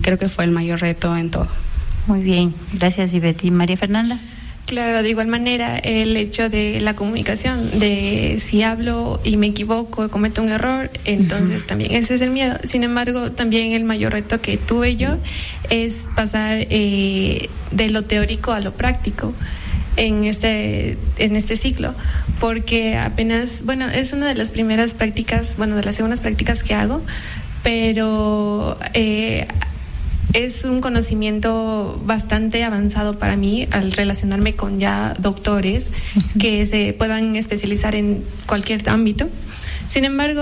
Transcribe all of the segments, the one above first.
creo que fue el mayor reto en todo. Muy bien, gracias Ivette. ¿Y María Fernanda? Claro, de igual manera, el hecho de la comunicación, de si hablo y me equivoco, cometo un error, entonces también ese es el miedo. Sin embargo, también el mayor reto que tuve yo es pasar de lo teórico a lo práctico en este ciclo, porque apenas, bueno, es una de las primeras prácticas, bueno, de las segundas prácticas que hago, pero es un conocimiento bastante avanzado para mí al relacionarme con ya doctores que se puedan especializar en cualquier ámbito. Sin embargo,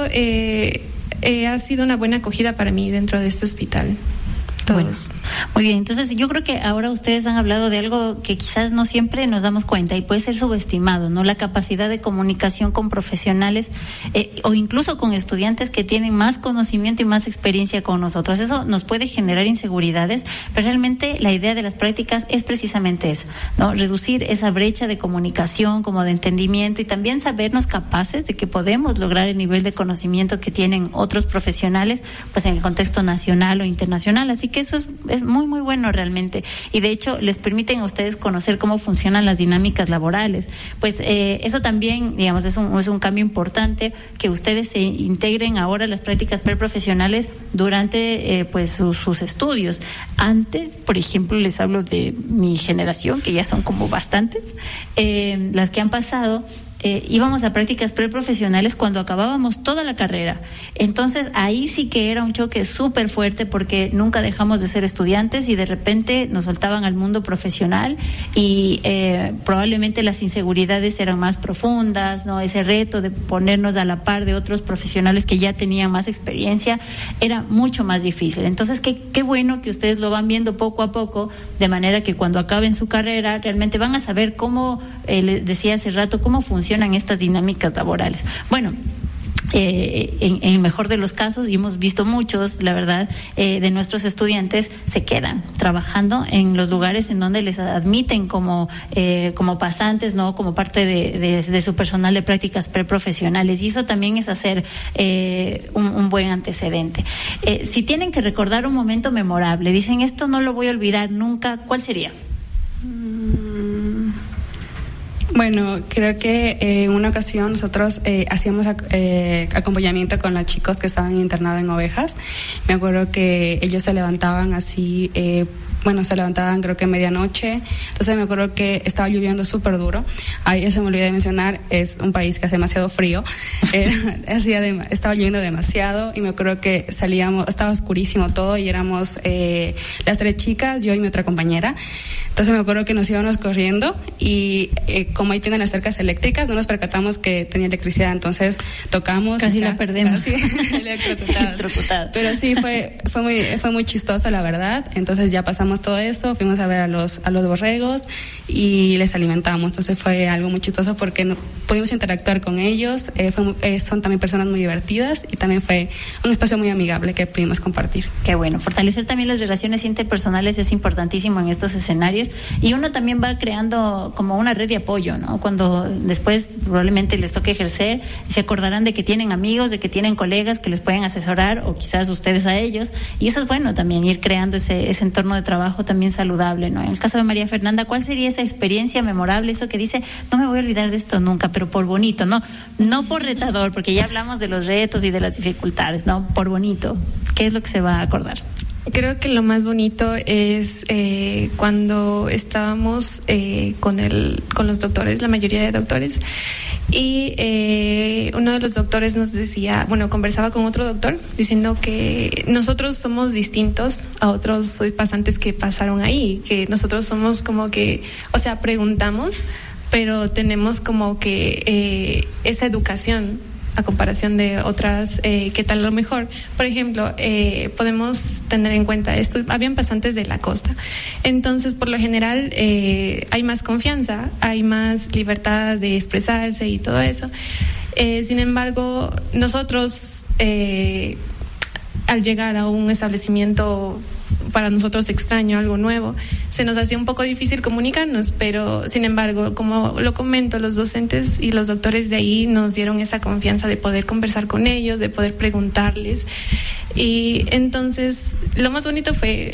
ha sido una buena acogida para mí dentro de este hospital. Todos. Bueno, muy bien, entonces yo creo que ahora ustedes han hablado de algo que quizás no siempre nos damos cuenta y puede ser subestimado, ¿no? La capacidad de comunicación con profesionales o incluso con estudiantes que tienen más conocimiento y más experiencia con nosotros. Eso nos puede generar inseguridades, pero realmente la idea de las prácticas es precisamente eso, ¿no? Reducir esa brecha de comunicación, como de entendimiento, y también sabernos capaces de que podemos lograr el nivel de conocimiento que tienen otros profesionales, pues en el contexto nacional o internacional. Así que eso es muy, muy bueno realmente. Y de hecho, les permiten a ustedes conocer cómo funcionan las dinámicas laborales. Pues eso también, digamos, es un cambio importante, que ustedes se integren ahora las prácticas preprofesionales durante pues sus estudios. Antes, por ejemplo, les hablo de mi generación, que ya son como bastantes, las que han pasado. Íbamos a prácticas preprofesionales cuando acabábamos toda la carrera. Entonces ahí sí que era un choque súper fuerte, porque nunca dejamos de ser estudiantes y de repente nos soltaban al mundo profesional y probablemente las inseguridades eran más profundas, ¿no? Ese reto de ponernos a la par de otros profesionales que ya tenían más experiencia era mucho más difícil. Entonces qué bueno que ustedes lo van viendo poco a poco, de manera que cuando acaben su carrera realmente van a saber cómo, les decía hace rato, cómo funcionan estas dinámicas laborales. Bueno, en el mejor de los casos, y hemos visto muchos, la verdad, de nuestros estudiantes se quedan trabajando en los lugares en donde les admiten como pasantes, ¿no? Como parte de su personal de prácticas preprofesionales, y eso también es hacer un buen antecedente. Si tienen que recordar un momento memorable, dicen esto no lo voy a olvidar nunca, ¿cuál sería? Bueno, creo que en una ocasión nosotros hacíamos acompañamiento con los chicos que estaban internados en Ovejas. Me acuerdo que ellos se levantaban así, se levantaban creo que medianoche. Entonces me acuerdo que estaba lloviendo súper duro. Ahí se me olvidó de mencionar, es un país que hace demasiado frío. Estaba lloviendo demasiado, y me acuerdo que estaba oscurísimo todo, y éramos las 3 chicas, yo y mi otra compañera. Entonces me acuerdo que nos íbamos corriendo, y como ahí tienen las cercas eléctricas, no nos percatamos que tenía electricidad, entonces tocamos. Casi la perdemos. Sí, electrocutada. Pero sí, fue muy chistoso, la verdad. Entonces ya pasamos todo eso, fuimos a ver a los borregos y les alimentamos. Entonces fue algo muy chistoso porque pudimos interactuar con ellos. Son también personas muy divertidas, y también fue un espacio muy amigable que pudimos compartir. Qué bueno, fortalecer también las relaciones interpersonales es importantísimo en estos escenarios, y uno también va creando como una red de apoyo, ¿no? Cuando después probablemente les toque ejercer, se acordarán de que tienen amigos, de que tienen colegas que les pueden asesorar, o quizás ustedes a ellos, y eso es bueno también, ir creando ese entorno de trabajo también saludable, ¿no? En el caso de María Fernanda, ¿cuál sería esa experiencia memorable, eso que dice, no me voy a olvidar de esto nunca, pero por bonito, no por retador, porque ya hablamos de los retos y de las dificultades, ¿no? Por bonito, ¿qué es lo que se va a acordar? Creo que lo más bonito es cuando estábamos con los doctores, la mayoría de doctores, y uno de los doctores nos decía, conversaba con otro doctor diciendo que nosotros somos distintos a otros pasantes que pasaron ahí, que nosotros somos como que, preguntamos, pero tenemos como que esa educación a comparación de otras que tal lo mejor. Por ejemplo, podemos tener en cuenta esto, habían pasantes de la costa, entonces por lo general hay más confianza, hay más libertad de expresarse y todo eso. Sin embargo, nosotros al llegar a un establecimiento para nosotros extraño, algo nuevo, se nos hacía un poco difícil comunicarnos, pero sin embargo, como lo comento, los docentes y los doctores de ahí nos dieron esa confianza de poder conversar con ellos, de poder preguntarles, y entonces lo más bonito fue